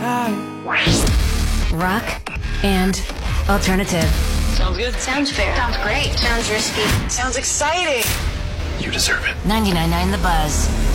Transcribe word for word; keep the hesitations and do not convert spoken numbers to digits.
Rock and alternative. Sounds good. Sounds fair. Sounds great. Sounds risky. Sounds exciting. You deserve it. ninety-nine point nine The Buzz.